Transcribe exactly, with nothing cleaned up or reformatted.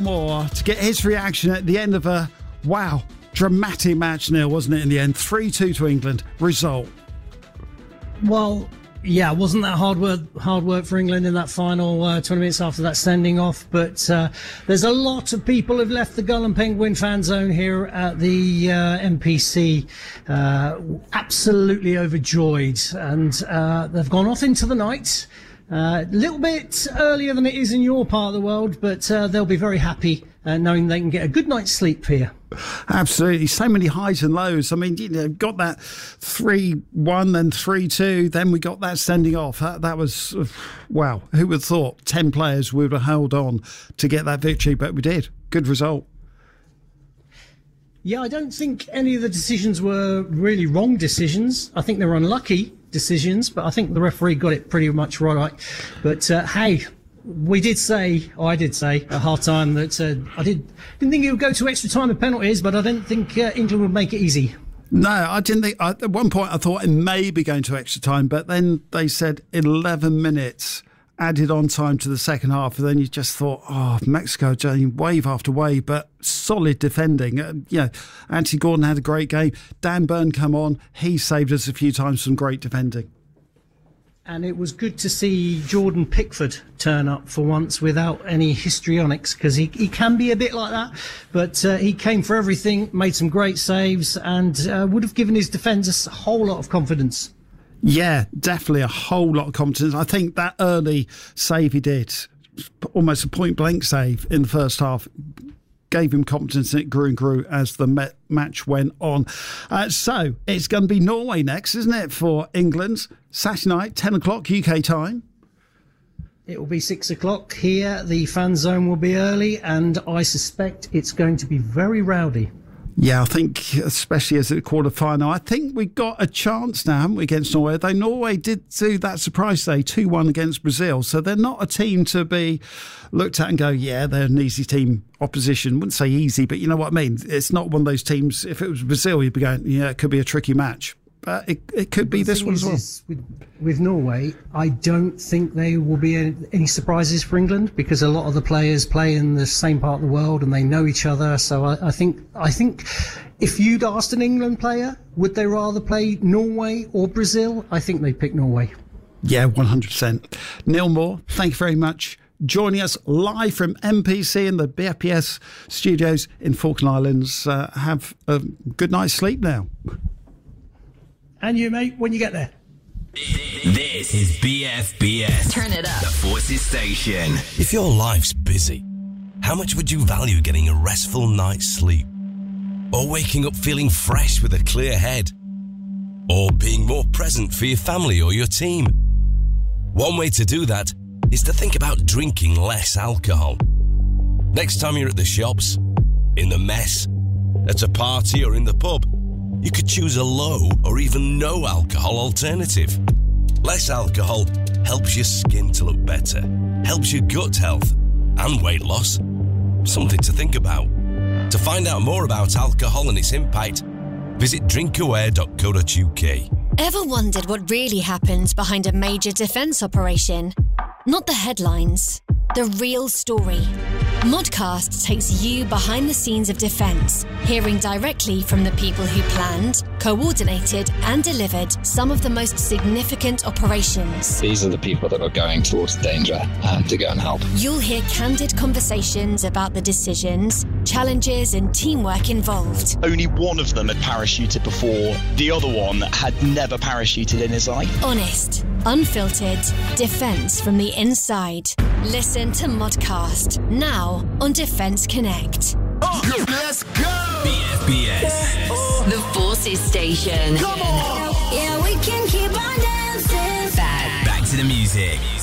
Moore to get his reaction at the end of a, wow, dramatic match, Neil, wasn't it, in the end? three two to England. Result? Well, yeah, wasn't that hard work, hard work for England in that final uh, twenty minutes after that sending off? But uh, there's a lot of people who've left the Gull and Penguin fan zone here at the uh, M P C, uh, absolutely overjoyed, and uh, they've gone off into the night. A uh, little bit earlier than it is in your part of the world, but uh, they'll be very happy uh, knowing they can get a good night's sleep here. Absolutely. So many highs and lows. I mean, you know, got that three one, then three two, then we got that sending off. That, that was, uh, wow, who would have thought ten players would have held on to get that victory, but we did. Good result. Yeah, I don't think any of the decisions were really wrong decisions. I think they were unlucky decisions, but I think the referee got it pretty much right. But uh, hey, we did say, or I did say at half time that uh, I did, didn't think it would go to extra time and penalties, but I didn't think uh, England would make it easy. No, I didn't think. I, at one point I thought it may be going to extra time, but then they said eleven minutes added on time to the second half, and then you just thought, oh, Mexico doing wave after wave, but solid defending. Uh, you know, Anthony Gordon had a great game. Dan Burn come on, he saved us a few times from great defending. And it was good to see Jordan Pickford turn up for once without any histrionics, because he, he can be a bit like that. But uh, he came for everything, made some great saves, and uh, would have given his defence a whole lot of confidence. Yeah, definitely a whole lot of confidence. I think that early save he did, almost a point-blank save in the first half, gave him confidence, and it grew and grew as the met match went on. Uh, so it's going to be Norway next, isn't it, for England? Saturday night, ten o'clock U K time. It will be six o'clock here. The fan zone will be early, and I suspect it's going to be very rowdy. Yeah, I think especially as a quarter final, I think we got a chance now, haven't we, against Norway? Though Norway did do that surprise day, two one against Brazil. So they're not a team to be looked at and go, yeah, they're an easy team. Opposition, wouldn't say easy, but you know what I mean? It's not one of those teams, if it was Brazil, you'd be going, yeah, it could be a tricky match. But it, it could be this one as well. With, with Norway, I don't think there will be any, any surprises for England, because a lot of the players play in the same part of the world and they know each other. So I, I think I think if you'd asked an England player, would they rather play Norway or Brazil? I think they'd pick Norway. Yeah, one hundred percent. Neil Moore, thank you very much. Joining us live from M P C in the B F P S studios in Falkland Islands. Uh, have a good night's sleep now. And you, mate, when you get there. This is B F B S. Turn it up. The Forces Station. If your life's busy, how much would you value getting a restful night's sleep? Or waking up feeling fresh with a clear head? Or being more present for your family or your team? One way to do that is to think about drinking less alcohol. Next time you're at the shops, in the mess, at a party or in the pub, you could choose a low or even no alcohol alternative. Less alcohol helps your skin to look better, helps your gut health and weight loss. Something to think about. To find out more about alcohol and its impact, visit drinkaware dot co dot uk. Ever wondered what really happens behind a major defence operation? Not the headlines, the real story. Modcast takes you behind the scenes of defence, hearing directly from the people who planned, coordinated and delivered some of the most significant operations. These are the people that are going towards danger um, to go and help. You'll hear candid conversations about the decisions, challenges and teamwork involved. Only one of them had parachuted before. The other one had never parachuted in his life. Honest, unfiltered, defence from the inside. Listen to Modcast, now on Defence Connect. Oh, let's go! B F B S. The Forces Station. Come on! Yeah, we can keep on dancing. Back, back to the music.